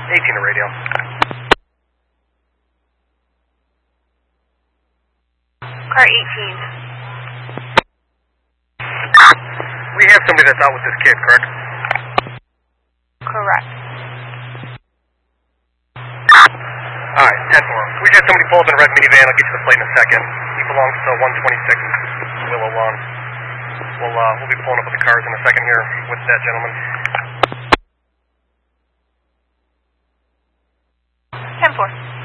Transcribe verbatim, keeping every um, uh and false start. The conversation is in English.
eighteen to radio. Car eighteen. We have somebody that's out with this kid, correct? Correct. Alright, ten four. We just had somebody pull up in a red minivan. I'll get you the plate in a second. He belongs to one twenty-six Willow Lawn. We'll, uh, we'll be pulling up with the cars in a second here with that gentleman. ten four.